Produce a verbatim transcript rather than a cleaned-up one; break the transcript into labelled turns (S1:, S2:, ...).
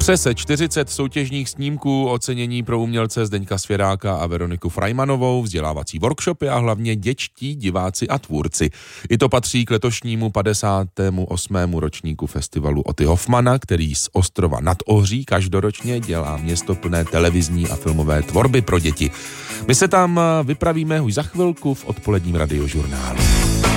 S1: Přes čtyřicet soutěžních snímků, ocenění pro umělce Zdeňka Svěráka a Veroniku Frajmanovou, vzdělávací workshopy a hlavně dětští diváci a tvůrci. I to patří k letošnímu padesátému osmému ročníku festivalu Oty Hoffmana, který z Ostrova nad Ohří každoročně dělá městoplné televizní a filmové tvorby pro děti. My se tam vypravíme už za chvilku v odpoledním radiožurnálu.